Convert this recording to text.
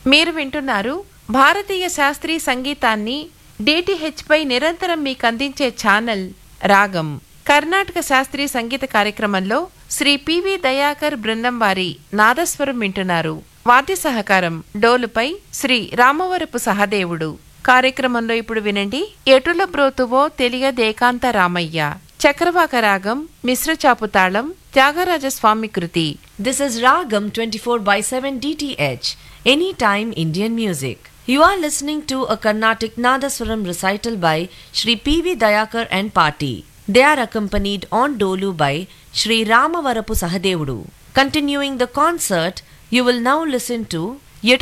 మీరు వింటున్నారు భారతీయ శాస్త్రీయ సంగీతాన్ని డిటిహెచ్ పై నిరంతరం మీకు అందించే ఛానల్ రాగం. కర్ణాటక శాస్త్రీయ సంగీత కార్యక్రమంలో శ్రీ పివి దయాకర్ బృందం వారి నాదస్వరం వింటున్నారు. వాద్య సహకారం డోలుపై శ్రీ రామవరపు సహదేవుడు. కార్యక్రమంలో ఇప్పుడు వినండి ఎటుల బ్రోతువో తెలియదేకాంత రామయ్య, చక్రవాక రాగం, మిశ్రచాపు తాళం, త్యాగరాజస్వామి కృతి. This is Ragam 24/7 DTH, anytime Indian music. You are listening to a Carnatic Nadaswaram recital by Shri P.V. Dayakar and Party. They are accompanied on Dolu by Shri Ramavarapu Sahadevudu. Continuing the concert, you will now listen to